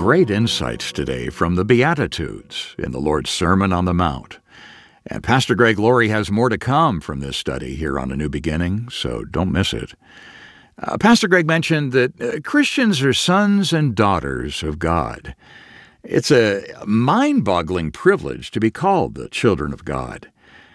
great insights today from the Beatitudes in the Lord's Sermon on the Mount. And Pastor Greg Laurie has more to come from this study here on A New Beginning, so don't miss it. Pastor Greg mentioned that Christians are sons and daughters of God. It's a mind-boggling privilege to be called the children of God.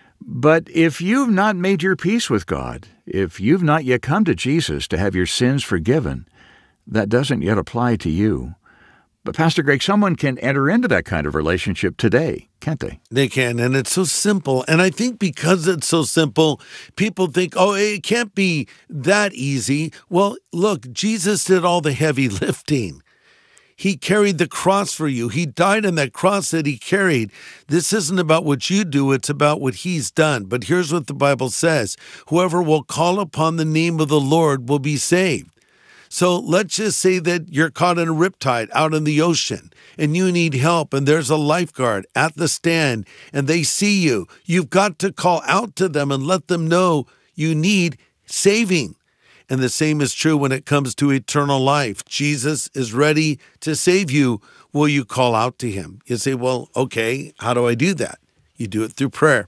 But if you've not made your peace with God, if you've not yet come to Jesus to have your sins forgiven, that doesn't yet apply to you. But Pastor Greg, someone can enter into that kind of relationship today, can't they? They can, and it's so simple. And I think because it's so simple, people think, oh, it can't be that easy. Well, look, Jesus did all the heavy lifting. He carried the cross for you. He died on that cross that he carried. This isn't about what you do, it's about what he's done. But here's what the Bible says. Whoever will call upon the name of the Lord will be saved. So let's just say that you're caught in a riptide out in the ocean and you need help and there's a lifeguard at the stand and they see you. You've got to call out to them and let them know you need saving. And the same is true when it comes to eternal life. Jesus is ready to save you. Will you call out to him? You say, well, okay, how do I do that? You do it through prayer.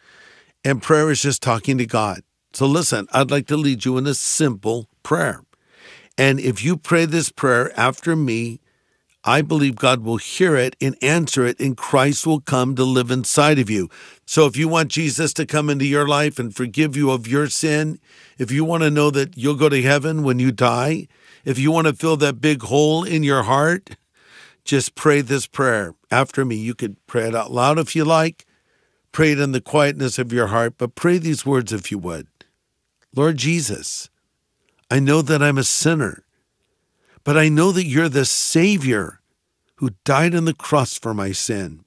And prayer is just talking to God. So listen, I'd like to lead you in a simple prayer. And if you pray this prayer after me, I believe God will hear it and answer it, and Christ will come to live inside of you. So if you want Jesus to come into your life and forgive you of your sin, if you want to know that you'll go to heaven when you die, if you want to fill that big hole in your heart, just pray this prayer after me. You could pray it out loud if you like. Pray it in the quietness of your heart, but pray these words if you would. Lord Jesus, I know that I'm a sinner, but I know that you're the Savior who died on the cross for my sin.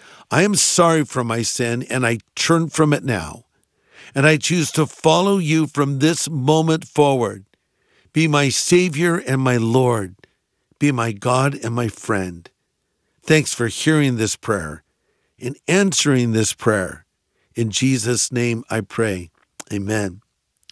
I am sorry for my sin, and I turn from it now. And I choose to follow you from this moment forward. Be my Savior and my Lord. Be my God and my friend. Thanks for hearing this prayer and answering this prayer. In Jesus' name I pray. Amen.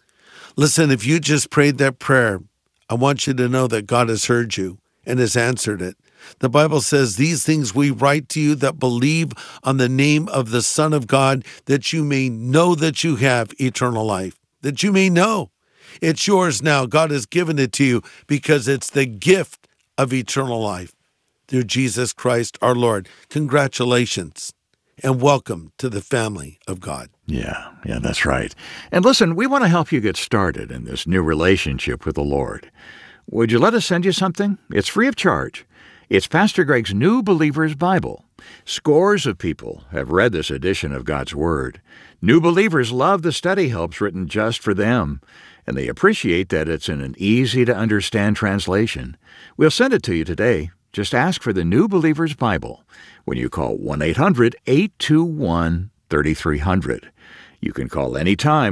Listen, if you just prayed that prayer, I want you to know that God has heard you and has answered it. The Bible says, these things we write to you that believe on the name of the Son of God, that you may know that you have eternal life, that you may know. It's yours now. God has given it to you because it's the gift of eternal life through Jesus Christ our Lord. Congratulations and welcome to the family of God. Yeah, that's right. And listen, we want to help you get started in this new relationship with the Lord. Would you let us send you something? It's free of charge. It's Pastor Greg's New Believer's Bible. Scores of people have read this edition of God's Word. New believers love the study helps written just for them, and they appreciate that it's in an easy-to-understand translation. We'll send it to you today. Just ask for the New Believer's Bible when you call 1-800-821-3300. You can call anytime,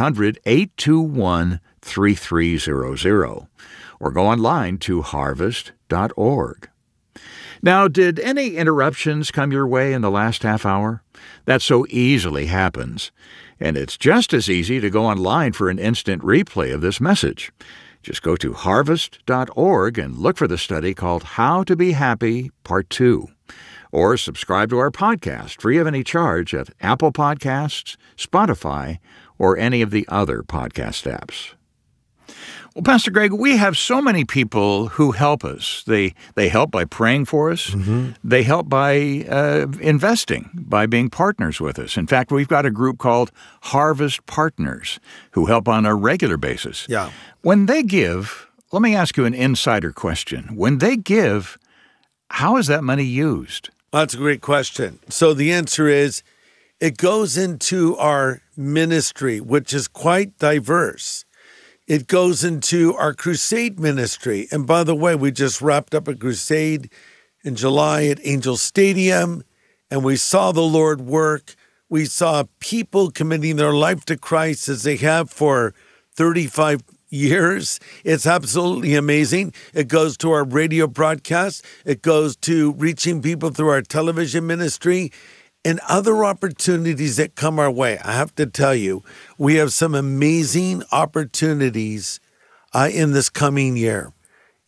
1-800-821-3300, or go online to harvest.org. Now, did any interruptions come your way in the last half hour? That so easily happens, and it's just as easy to go online for an instant replay of this message. Just go to harvest.org and look for the study called How to Be Happy, Part 2. Or subscribe to our podcast free of any charge at Apple Podcasts, Spotify, or any of the other podcast apps. Well, Pastor Greg, we have so many people who help us. They help by praying for us. Mm-hmm. They help by investing, by being partners with us. In fact, we've got a group called Harvest Partners who help on a regular basis. Yeah. When they give, let me ask you an insider question. When they give, how is that money used? That's a great question. So the answer is, it goes into our ministry, which is quite diverse. It goes into our crusade ministry. And by the way, we just wrapped up a crusade in July at Angel Stadium, and we saw the Lord work. We saw people committing their life to Christ as they have for 35 years. It's absolutely amazing. It goes to our radio broadcast. It goes to reaching people through our television ministry and other opportunities that come our way. I have to tell you, we have some amazing opportunities in this coming year.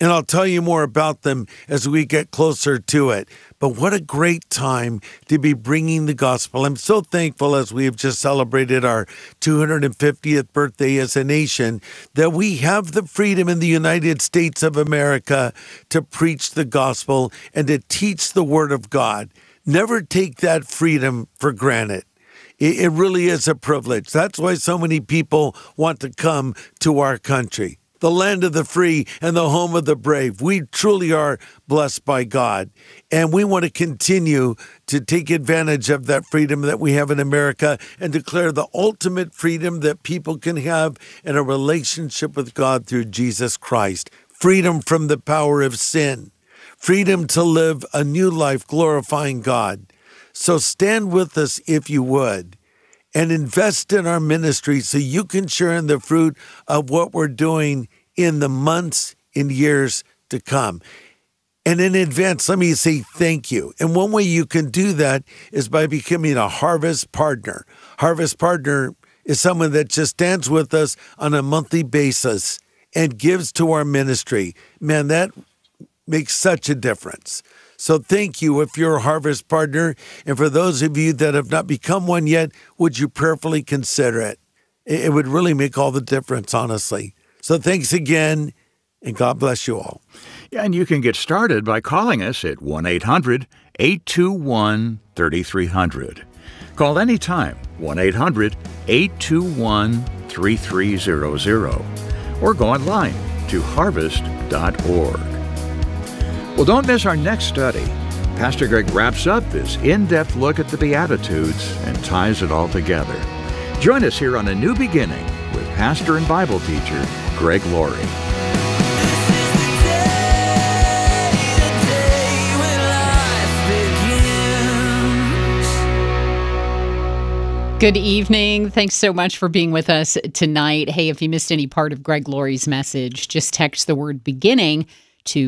And I'll tell you more about them as we get closer to it. But what a great time to be bringing the gospel. I'm so thankful as we have just celebrated our 250th birthday as a nation that we have the freedom in the United States of America to preach the gospel and to teach the word of God. Never take that freedom for granted. It really is a privilege. That's why so many people want to come to our country. The land of the free and the home of the brave. We truly are blessed by God. And we want to continue to take advantage of that freedom that we have in America and declare the ultimate freedom that people can have in a relationship with God through Jesus Christ. Freedom from the power of sin. Freedom to live a new life glorifying God. So stand with us if you would. And invest in our ministry so you can share in the fruit of what we're doing in the months and years to come. And in advance, let me say thank you. And one way you can do that is by becoming a Harvest Partner. Harvest Partner is someone that just stands with us on a monthly basis and gives to our ministry. Man, that makes such a difference. So thank you if you're a Harvest Partner. And for those of you that have not become one yet, would you prayerfully consider it? It would really make all the difference, honestly. So thanks again, and God bless you all. Yeah, and you can get started by calling us at 1-800-821-3300. Call anytime, 1-800-821-3300, or go online to harvest.org. Well, don't miss our next study. Pastor Greg wraps up his in-depth look at the Beatitudes and ties it all together. Join us here on A New Beginning with pastor and Bible teacher Greg Laurie. Good evening. Thanks so much for being with us tonight. Hey, if you missed any part of Greg Laurie's message, just text the word beginning to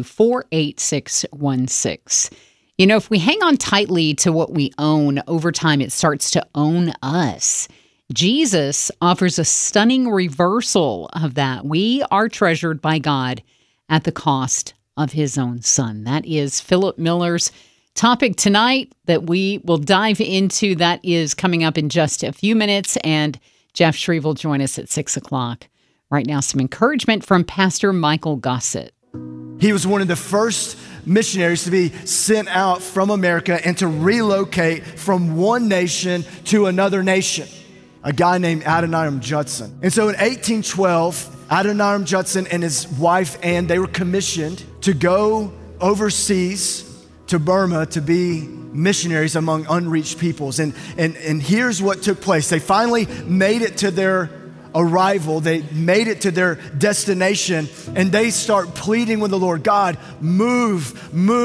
48616. You know, if we hang on tightly to what we own, over time it starts to own us. Jesus offers a stunning reversal of that. We are treasured by God at the cost of his own son. That is Philip Miller's topic tonight that we will dive into. That is coming up in just a few minutes, and Jeff Shreve will join us at 6 o'clock. Right now, some encouragement from Pastor Michael Gossett. He was one of the first missionaries to be sent out from America and to relocate from one nation to another nation, a guy named Adoniram Judson. And so in 1812, Adoniram Judson and his wife Anne, they were commissioned to go overseas to Burma to be missionaries among unreached peoples. And here's what took place. They finally made it to their arrival. They made it to their destination, and they start pleading with the Lord. God, move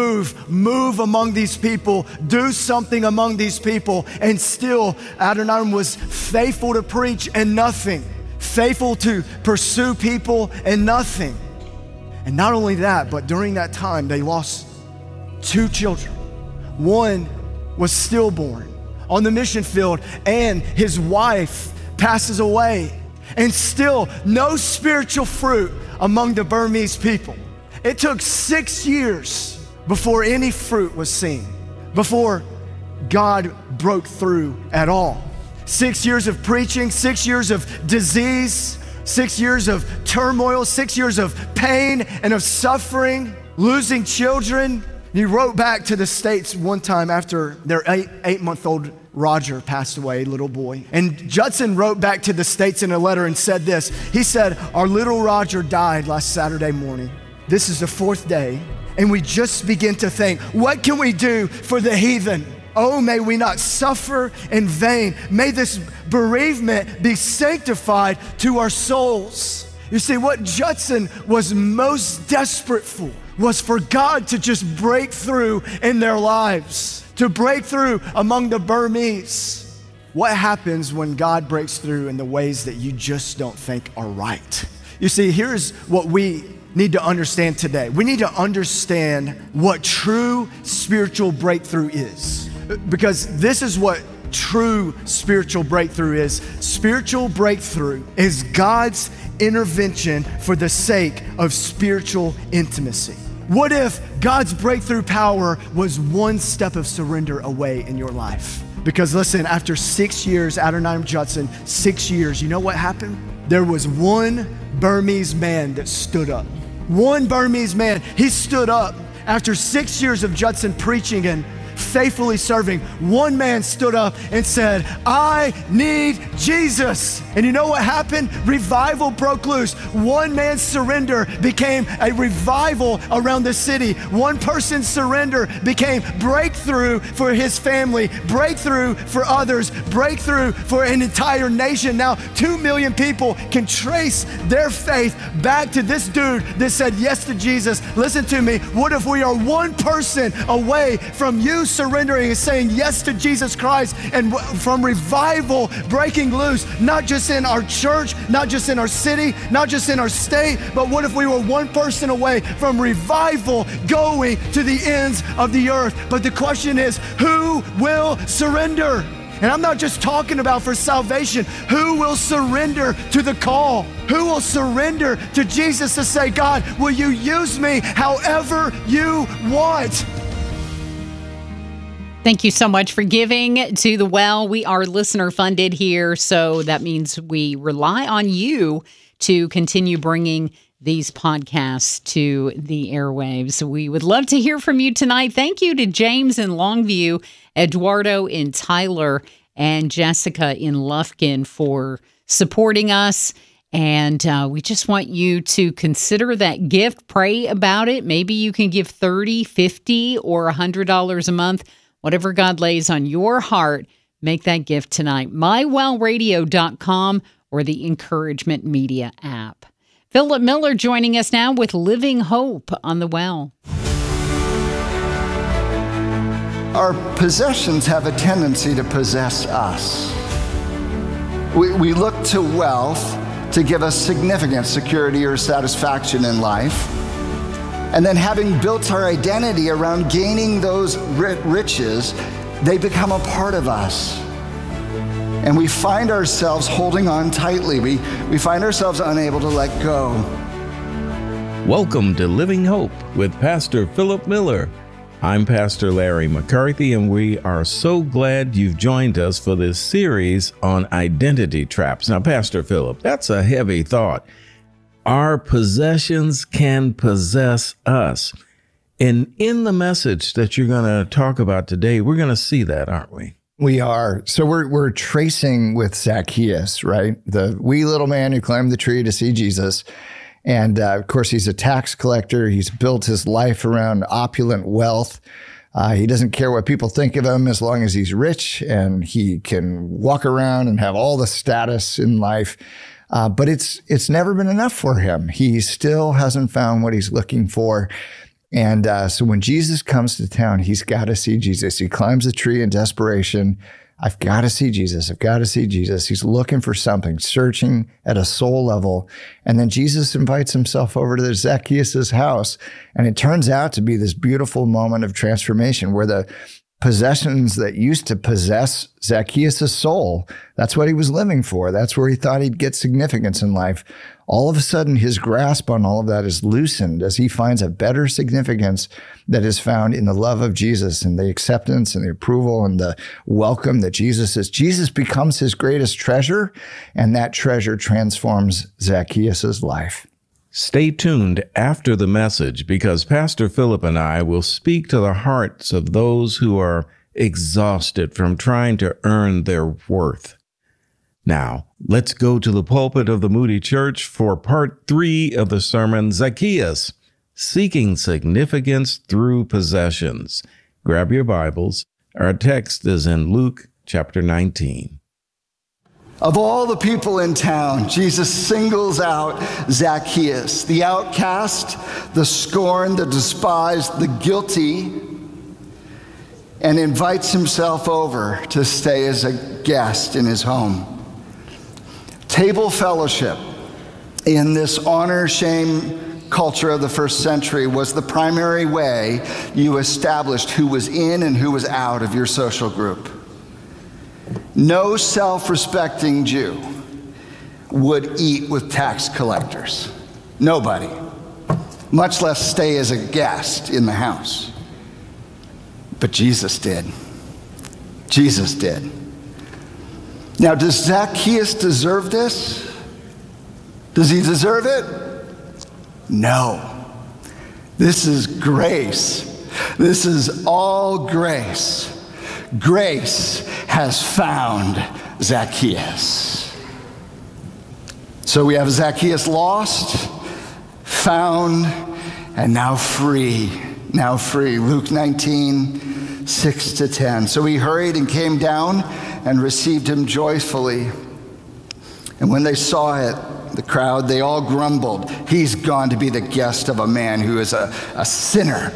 among these people. Do something among these people. And still, Adoniram was faithful to preach and nothing. Faithful to pursue people and nothing. And not only that, but during that time, they lost 2 children. One was stillborn on the mission field, and his wife passes away. And still, no spiritual fruit among the Burmese people. It took 6 years before any fruit was seen, before God broke through at all. 6 years of preaching, 6 years of disease, 6 years of turmoil, 6 years of pain and of suffering, losing children. He wrote back to the States one time after their eight-month-old Roger passed away, little boy. And Judson wrote back to the States in a letter and said this. He said, our little Roger died last Saturday morning. This is the 4th day, and we just begin to think, what can we do for the heathen? Oh, may we not suffer in vain. May this bereavement be sanctified to our souls. You see, what Judson was most desperate for was for God to just break through in their lives, to break through among the Burmese. What happens when God breaks through in the ways that you just don't think are right? You see, here's what we need to understand today. We need to understand what true spiritual breakthrough is, because this is what true spiritual breakthrough is. Spiritual breakthrough is God's intervention for the sake of spiritual intimacy. What if God's breakthrough power was one step of surrender away in your life? Because listen, after 6 years, Adoniram Judson, 6 years, you know what happened? There was one Burmese man that stood up. One Burmese man, he stood up. After 6 years of Judson preaching and faithfully serving, one man stood up and said, I need Jesus. And you know what happened? Revival broke loose. One man's surrender became a revival around the city. One person's surrender became breakthrough for his family, breakthrough for others, breakthrough for an entire nation. Now, 2 million people can trace their faith back to this dude that said yes to Jesus. Listen to me. What if we are one person away from you surrendering and saying yes to Jesus Christ, and from revival breaking loose, not just in our church, not just in our city, not just in our state, but what if we were one person away from revival going to the ends of the earth? But the question is, who will surrender? And I'm not just talking about for salvation. Who will surrender to the call? Who will surrender to Jesus to say, God, will you use me however you want? Thank you so much for giving to the well. We are listener funded here, so that means we rely on you to continue bringing these podcasts to the airwaves. We would love to hear from you tonight. Thank you to James in Longview, Eduardo in Tyler, and Jessica in Lufkin for supporting us. And we just want you to consider that gift. Pray about it. Maybe you can give $30, $50, or $100 a month. Whatever God lays on your heart, make that gift tonight. MyWellRadio.com or the Encouragement Media app. Philip Miller joining us now with Living Hope on the Well. Our possessions have a tendency to possess us. We look to wealth to give us significant security or satisfaction in life. And then having built our identity around gaining those riches, they become a part of us. And we find ourselves holding on tightly. We find ourselves unable to let go. Welcome to Living Hope with Pastor Philip Miller. I'm Pastor Larry McCarthy, and we are so glad you've joined us for this series on identity traps. Now, Pastor Philip, that's a heavy thought. Our possessions can possess us. And in the message that you're going to talk about today, we're going to see that, aren't we? We are. So we're tracing with Zacchaeus, right? The wee little man who climbed the tree to see Jesus. And of course, he's a tax collector. He's built his life around opulent wealth. He doesn't care what people think of him as long as he's rich and he can walk around and have all the status in life. But it's never been enough for him. He still hasn't found what he's looking for. And so when Jesus comes to town, he's got to see Jesus. He climbs the tree in desperation. I've got to see Jesus. I've got to see Jesus. He's looking for something, searching at a soul level. And then Jesus invites himself over to Zacchaeus' house. And it turns out to be this beautiful moment of transformation where the possessions that used to possess Zacchaeus' soul, that's what he was living for. That's where he thought he'd get significance in life. All of a sudden, his grasp on all of that is loosened as he finds a better significance that is found in the love of Jesus and the acceptance and the approval and the welcome that Jesus is. Jesus becomes his greatest treasure, and that treasure transforms Zacchaeus' life. Stay tuned after the message, because Pastor Philip and I will speak to the hearts of those who are exhausted from trying to earn their worth. Now, let's go to the pulpit of the Moody Church for part 3 of the sermon, Zacchaeus, Seeking Significance Through Possessions. Grab your Bibles. Our text is in Luke chapter 19. Of all the people in town, Jesus singles out Zacchaeus, the outcast, the scorned, the despised, the guilty, and invites himself over to stay as a guest in his home. Table fellowship in this honor-shame culture of the first century was the primary way you established who was in and who was out of your social group. No self-respecting Jew would eat with tax collectors. Nobody. Much less stay as a guest in the house. But Jesus did. Jesus did. Now, does Zacchaeus deserve this? Does he deserve it? No. This is grace. This is all grace. Grace has found Zacchaeus. So we have Zacchaeus lost, found, and now free. Now free. Luke 19, 6-10. So he hurried and came down and received him joyfully. And when they saw it, the crowd, they all grumbled, "He's gone to be the guest of a man who is a sinner."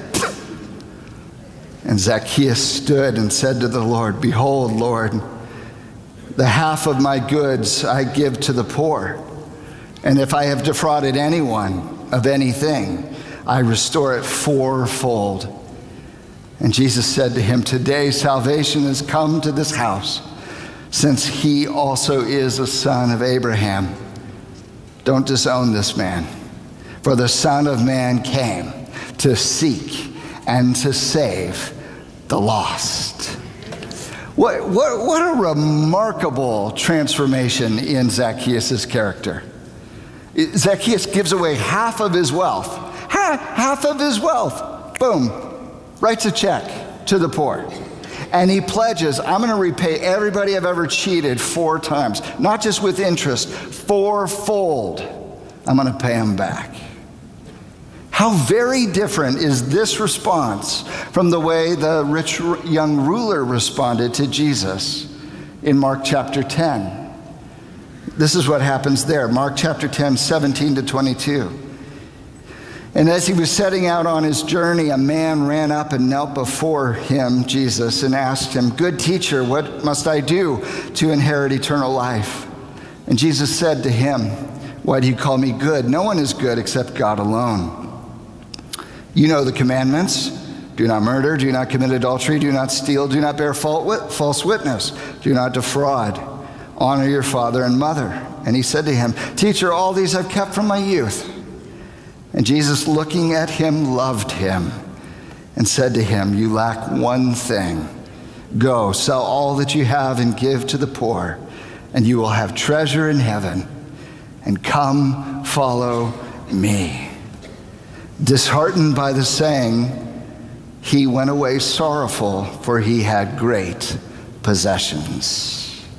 And Zacchaeus stood and said to the Lord, "Behold, Lord, the half of my goods I give to the poor. And if I have defrauded anyone of anything, I restore it fourfold." And Jesus said to him, "Today salvation has come to this house, since he also is a son of Abraham. Don't disown this man, for the Son of Man came to seek and to save the lost." What a remarkable transformation in Zacchaeus' character. Zacchaeus gives away half of his wealth. Half of his wealth. Boom. Writes a check to the poor. And he pledges, "I'm going to repay everybody I've ever cheated 4 times. Not just with interest, fourfold. I'm going to pay them back." How very different is this response from the way the rich young ruler responded to Jesus in Mark chapter 10. This is what happens there. Mark chapter 10, 17-22. "And as he was setting out on his journey, a man ran up and knelt before him, Jesus, and asked him, 'Good teacher, what must I do to inherit eternal life?' And Jesus said to him, 'Why do you call me good? No one is good except God alone. You know the commandments. Do not murder, do not commit adultery, do not steal, do not bear false witness, do not defraud. Honor your father and mother.' And he said to him, 'Teacher, all these I've kept from my youth.' And Jesus, looking at him, loved him and said to him, 'You lack one thing. Go, sell all that you have and give to the poor, and you will have treasure in heaven. And come, follow me.' Disheartened by the saying, he went away sorrowful, for he had great possessions."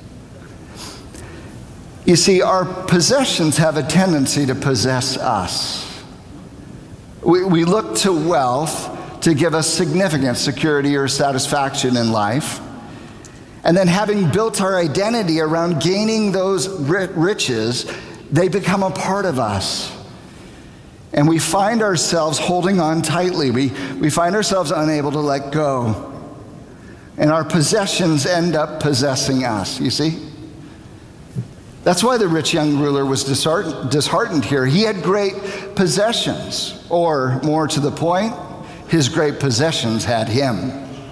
You see, our possessions have a tendency to possess us. We look to wealth to give us significance, security, or satisfaction in life. And then, having built our identity around gaining those riches, they become a part of us. And we find ourselves holding on tightly. We find ourselves unable to let go. And our possessions end up possessing us, you see? That's why the rich young ruler was disheartened here. He had great possessions, or more to the point, his great possessions had him.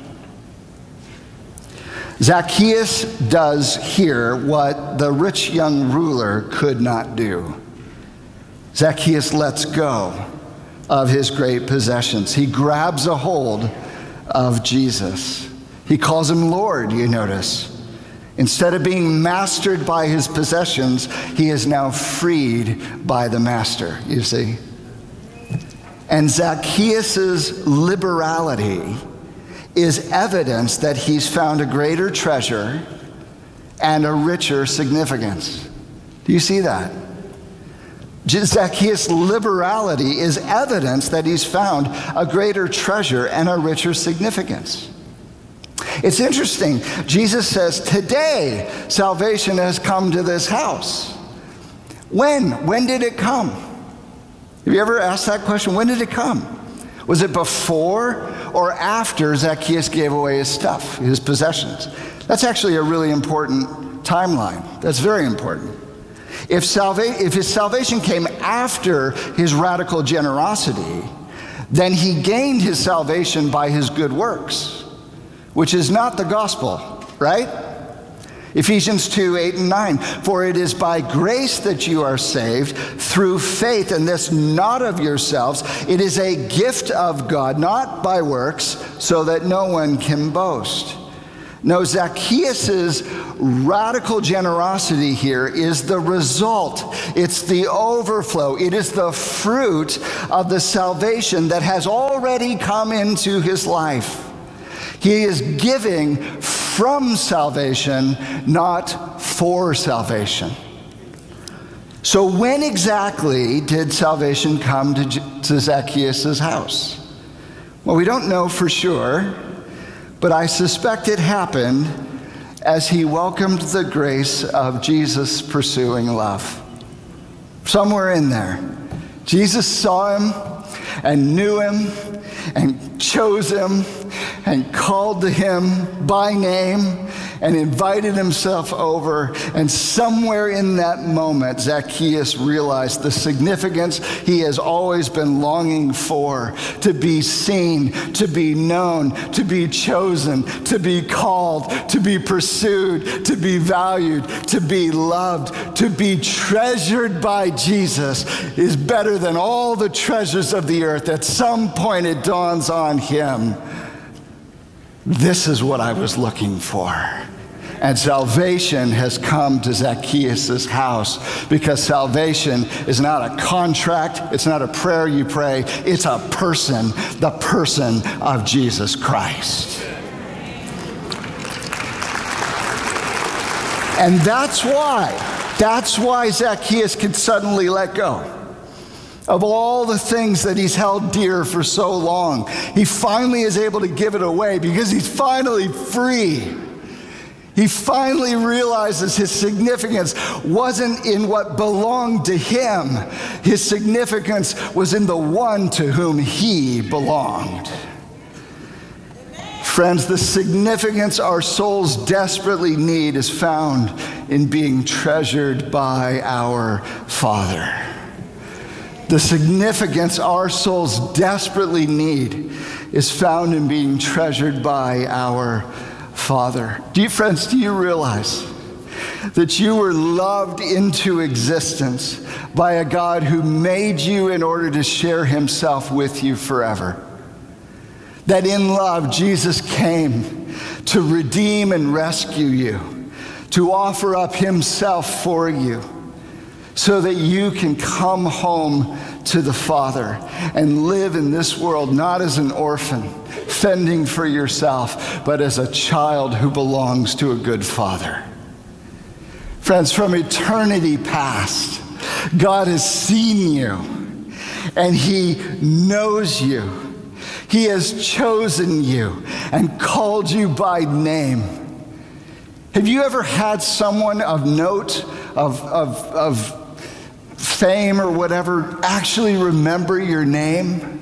Zacchaeus does here what the rich young ruler could not do. Zacchaeus lets go of his great possessions. He grabs a hold of Jesus. He calls him Lord, you notice. Instead of being mastered by his possessions, he is now freed by the master, you see. And Zacchaeus' liberality is evidence that he's found a greater treasure and a richer significance. Do you see that? Zacchaeus' liberality is evidence that he's found a greater treasure and a richer significance. It's interesting. Jesus says, "Today salvation has come to this house." When? When did it come? Have you ever asked that question? When did it come? Was it before or after Zacchaeus gave away his stuff, his possessions? That's actually a really important timeline. That's very important. If his salvation came after his radical generosity, then he gained his salvation by his good works, which is not the gospel, right? Ephesians 2, 8 and 9. For it is by grace that you are saved through faith, and this not of yourselves. It is a gift of God, not by works, so that no one can boast. No, Zacchaeus' radical generosity here is the result. It's the overflow. It is the fruit of the salvation that has already come into his life. He is giving from salvation, not for salvation. So when exactly did salvation come to Zacchaeus' house? Well, we don't know for sure, but I suspect it happened as he welcomed the grace of Jesus' pursuing love. Somewhere in there, Jesus saw him and knew him and chose him and called to him by name and invited himself over. And somewhere in that moment, Zacchaeus realized the significance he has always been longing for: to be seen, to be known, to be chosen, to be called, to be pursued, to be valued, to be loved, to be treasured by Jesus is better than all the treasures of the earth. At some point it dawns on him, this is what I was looking for. And salvation has come to Zacchaeus' house, because salvation is not a contract, it's not a prayer you pray, it's a person, the person of Jesus Christ. And that's why Zacchaeus could suddenly let go of all the things that he's held dear for so long. He finally is able to give it away because he's finally free. He finally realizes his significance wasn't in what belonged to him. His significance was in the one to whom he belonged. Friends, the significance our souls desperately need is found in being treasured by our Father. The significance our souls desperately need is found in being treasured by our Father. Friends, do you realize that you were loved into existence by a God who made you in order to share himself with you forever? That in love, Jesus came to redeem and rescue you, to offer up himself for you, so that you can come home to the Father and live in this world not as an orphan, fending for yourself, but as a child who belongs to a good Father. Friends, from eternity past, God has seen you and he knows you. He has chosen you and called you by name. Have you ever had someone of note, of fame or whatever, actually remember your name?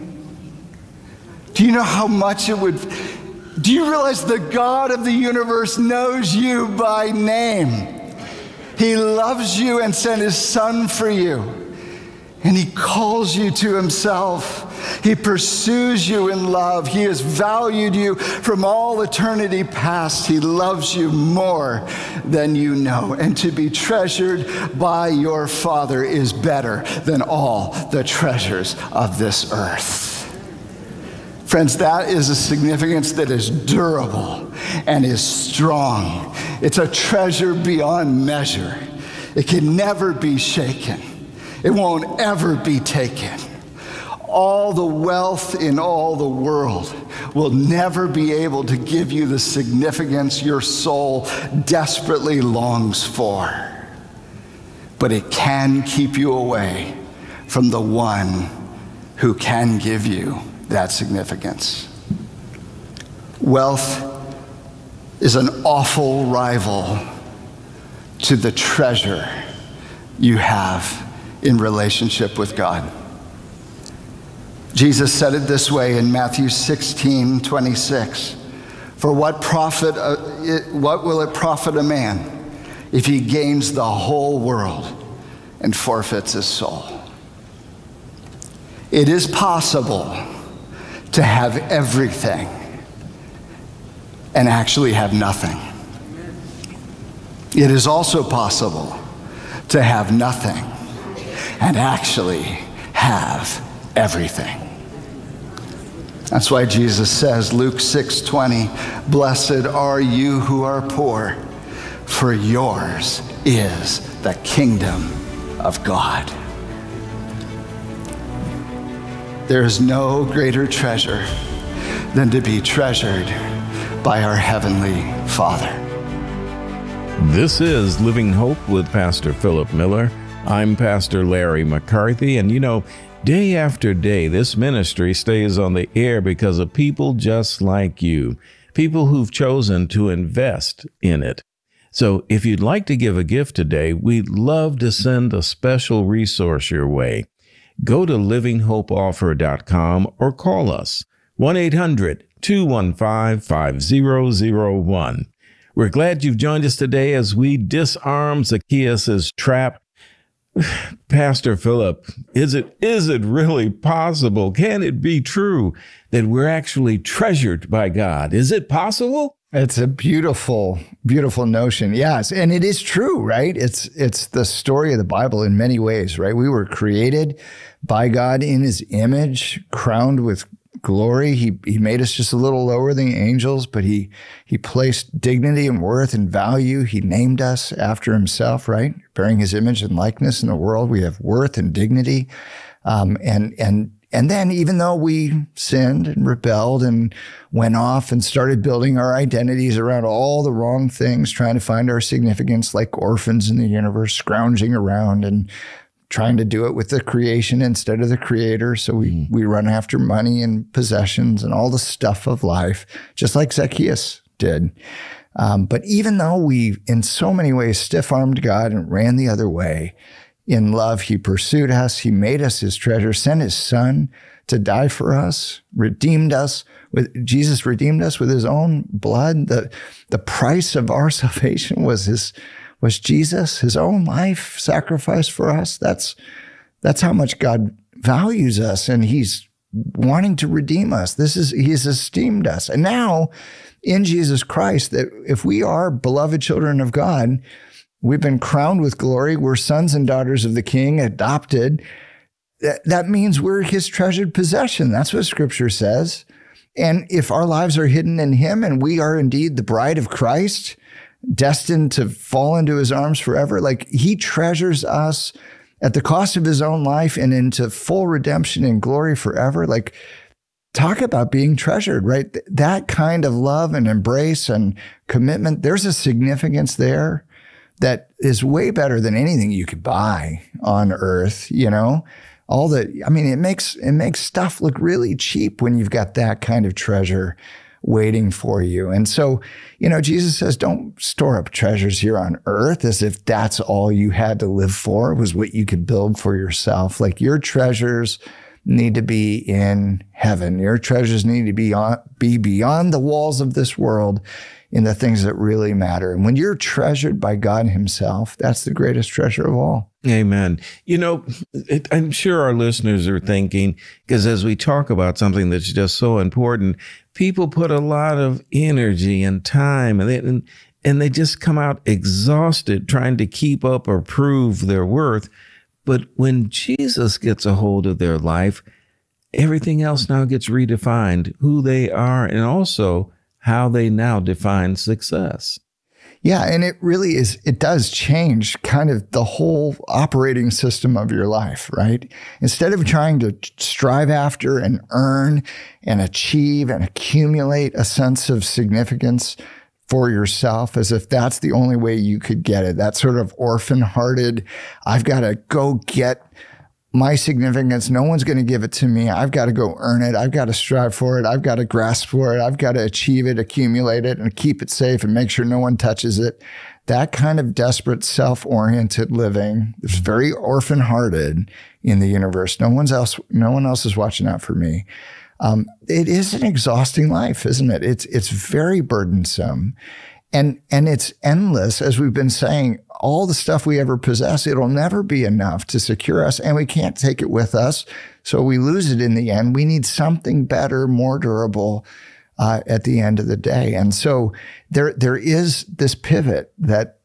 Do you know how much it would? Do you realize the God of the universe knows you by name? He loves you and sent his Son for you. And he calls you to himself. He pursues you in love. He has valued you from all eternity past. He loves you more than you know. And to be treasured by your Father is better than all the treasures of this earth. Friends, that is a significance that is durable and is strong. It's a treasure beyond measure. It can never be shaken. It won't ever be taken. All the wealth in all the world will never be able to give you the significance your soul desperately longs for. But it can keep you away from the one who can give you that significance. Wealth is an awful rival to the treasure you have in relationship with God. Jesus said it this way in Matthew 16:26. For what will it profit a man if he gains the whole world and forfeits his soul? It is possible to have everything and actually have nothing. It is also possible to have nothing and actually have everything. That's why Jesus says, Luke 6:20, "Blessed are you who are poor, for yours is the kingdom of God." There is no greater treasure than to be treasured by our Heavenly Father. This is Living Hope with Pastor Philip Miller. I'm Pastor Larry McCarthy, and day after day, this ministry stays on the air because of people just like you, people who've chosen to invest in it. So if you'd like to give a gift today, we'd love to send a special resource your way. Go to livinghopeoffer.com or call us, 1-800-215-5001. We're glad you've joined us today as we disarm Zacchaeus' trap. Pastor Philip, is it really possible? Can it be true that we're actually treasured by God? Is it possible? It's a beautiful, beautiful notion. Yes. And it is true, right? It's the story of the Bible in many ways, right? We were created by God in his image, crowned with glory. He made us just a little lower than the angels, but he placed dignity and worth and value. He named us after himself, right? Bearing his image and likeness in the world, we have worth and dignity. And then even though we sinned and rebelled and went off and started building our identities around all the wrong things, trying to find our significance like orphans in the universe, scrounging around and trying to do it with the creation instead of the creator. So we run after money and possessions and all the stuff of life, just like Zacchaeus did. But even though we, in so many ways, stiff-armed God and ran the other way, in love, he pursued us. He made us his treasure, sent his son to die for us, redeemed us. Jesus redeemed us with his own blood. The price of our salvation was Jesus, his own life sacrificed for us. That's how much God values us, and he's wanting to redeem us. He's esteemed us. And now in Jesus Christ, that if we are beloved children of God, we've been crowned with glory. We're sons and daughters of the King, adopted. That means we're his treasured possession. That's what Scripture says. And if our lives are hidden in him and we are indeed the bride of Christ, destined to fall into his arms forever, like he treasures us at the cost of his own life and into full redemption and glory forever. Like, talk about being treasured, right? That kind of love and embrace and commitment, there's a significance there that is way better than anything you could buy on earth, it makes stuff look really cheap when you've got that kind of treasure waiting for you. And so, Jesus says, don't store up treasures here on earth as if that's all you had to live for, was what you could build for yourself. Like, your treasures need to be in heaven. Your treasures need to be beyond the walls of this world, in the things that really matter. And when you're treasured by God himself, that's the greatest treasure of all. Amen. I'm sure our listeners are thinking, because as we talk about something that's just so important, people put a lot of energy and time, and they just come out exhausted trying to keep up or prove their worth. But when Jesus gets a hold of their life, everything else now gets redefined, who they are, and also how they now define success. Yeah, and it really is, it does change kind of the whole operating system of your life, right? Instead of trying to strive after and earn and achieve and accumulate a sense of significance for yourself as if that's the only way you could get it, that sort of orphan-hearted, I've got to go get my significance. No one's going to give it to me. I've got to go earn it. I've got to strive for it. I've got to grasp for it. I've got to achieve it, accumulate it, and keep it safe and make sure no one touches it. That kind of desperate, self-oriented living is very orphan-hearted in the universe. No one else is watching out for me. It is an exhausting life, isn't it? It's very burdensome. And it's endless, as we've been saying. All the stuff we ever possess, it'll never be enough to secure us, and we can't take it with us, so we lose it in the end. We need something better, more durable at the end of the day. And so there is this pivot that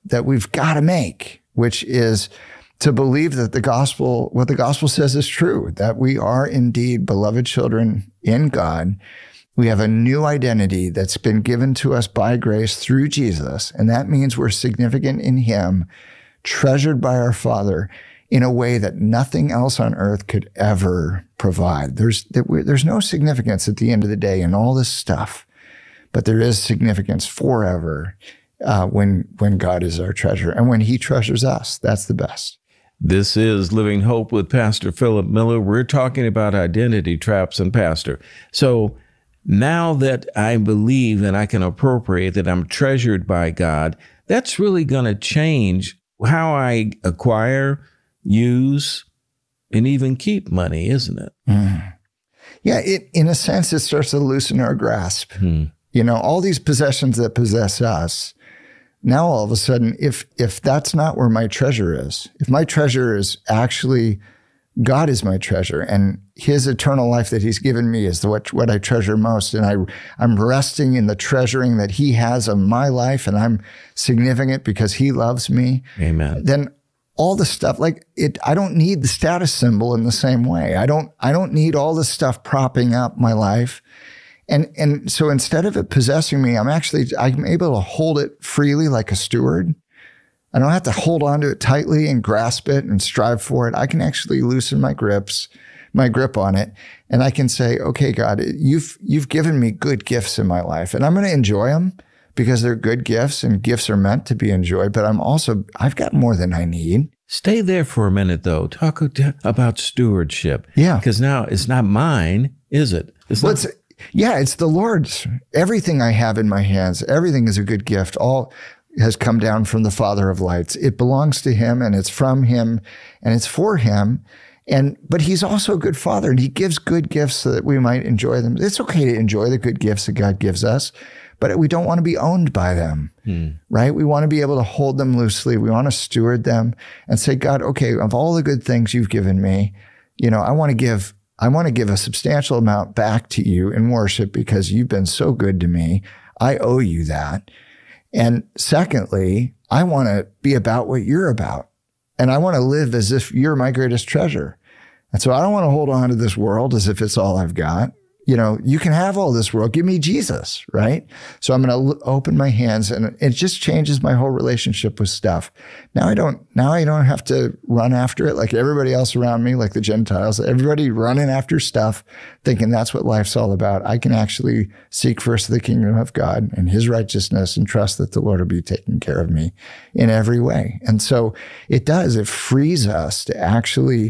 that we've got to make, which is to believe that what the gospel says is true, that we are indeed beloved children in God. We have a new identity that's been given to us by grace through Jesus. And that means we're significant in him, treasured by our Father in a way that nothing else on earth could ever provide. There's no significance at the end of the day in all this stuff, but there is significance forever when God is our treasure and when he treasures us. That's the best. This is Living Hope with Pastor Philip Miller. We're talking about identity traps and pastor. So now that I believe and I can appropriate that I'm treasured by God, that's really going to change how I acquire, use, and even keep money, isn't it? Mm. Yeah, in a sense, it starts to loosen our grasp. You know, all these possessions that possess us, now all of a sudden, if that's not where my treasure is, if my treasure is actually God is my treasure and his eternal life that he's given me is what I treasure most. And I'm resting in the treasuring that he has of my life and I'm significant because he loves me. Amen. Then all the stuff I don't need the status symbol in the same way. I don't need all the stuff propping up my life. And so instead of it possessing me, I'm able to hold it freely like a steward. I don't have to hold on to it tightly and grasp it and strive for it. I can actually loosen my grip on it. And I can say, okay, God, you've given me good gifts in my life and I'm going to enjoy them because they're good gifts and gifts are meant to be enjoyed. But I've got more than I need. Stay there for a minute, though. Talk about stewardship. Yeah. Because now it's not mine, is it? It's the Lord's. Everything I have in my hands, everything is a good gift. All has come down from the Father of lights. It belongs to him and it's from him and it's for him. But he's also a good father and he gives good gifts so that we might enjoy them. It's okay to enjoy the good gifts that God gives us, but we don't want to be owned by them, right? We want to be able to hold them loosely. We want to steward them and say, God, okay, of all the good things you've given me, I want to give a substantial amount back to you in worship because you've been so good to me. I owe you that. And secondly, I want to be about what you're about. And I want to live as if you're my greatest treasure. And so I don't want to hold on to this world as if it's all I've got. You can have all this world. Give me Jesus, right? So I'm going to open my hands and it just changes my whole relationship with stuff. Now I don't have to run after it like everybody else around me, like the Gentiles, everybody running after stuff, thinking that's what life's all about. I can actually seek first the kingdom of God and his righteousness and trust that the Lord will be taking care of me in every way. And so it frees us to actually,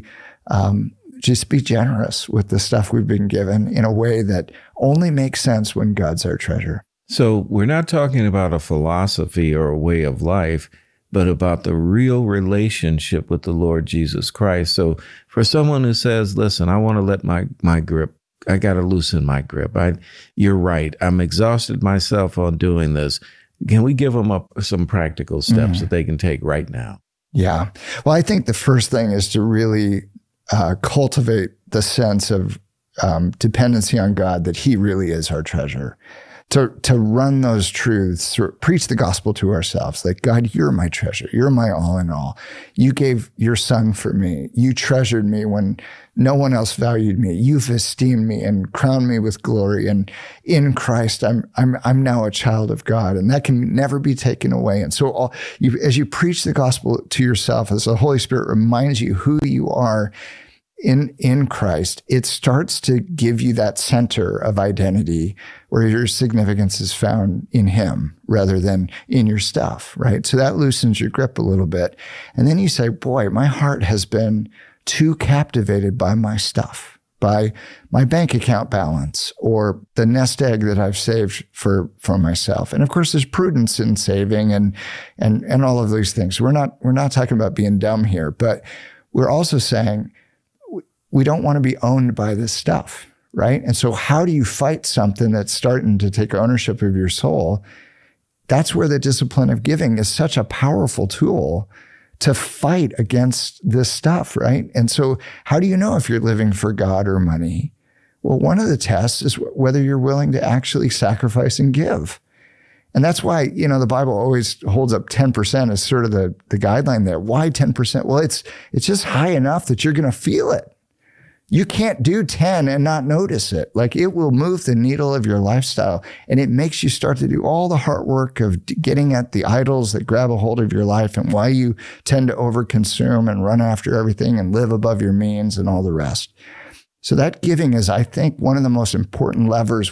just be generous with the stuff we've been given in a way that only makes sense when God's our treasure. So we're not talking about a philosophy or a way of life, but about the real relationship with the Lord Jesus Christ. So for someone who says, listen, I want to let my grip, I got to loosen my grip. You're right. I'm exhausted myself on doing this. Can we give them some practical steps that they can take right now? Yeah. Well, I think the first thing is to really cultivate the sense of dependency on God, that he really is our treasure. To run those truths, preach the gospel to ourselves, like, God, you're my treasure. You're my all in all. You gave your son for me. You treasured me when no one else valued me. You've esteemed me and crowned me with glory. And in Christ, I'm now a child of God, and that can never be taken away. And so as you preach the gospel to yourself, as the Holy Spirit reminds you who you are in Christ, it starts to give you that center of identity where your significance is found in him rather than in your stuff, right? So that loosens your grip a little bit. And then you say, boy, my heart has been too captivated by my stuff, by my bank account balance or the nest egg that I've saved for myself. And of course, there's prudence in saving and all of these things. We're not talking about being dumb here, but we're also saying, we don't want to be owned by this stuff, right? And so how do you fight something that's starting to take ownership of your soul? That's where the discipline of giving is such a powerful tool to fight against this stuff, right? And so how do you know if you're living for God or money? Well, one of the tests is whether you're willing to actually sacrifice and give. And that's why, the Bible always holds up 10% as sort of the guideline there. Why 10%? Well, it's just high enough that you're going to feel it. You can't do 10 and not notice it. Like, it will move the needle of your lifestyle, and it makes you start to do all the hard work of getting at the idols that grab a hold of your life and why you tend to overconsume and run after everything and live above your means and all the rest. So that giving is, I think, one of the most important levers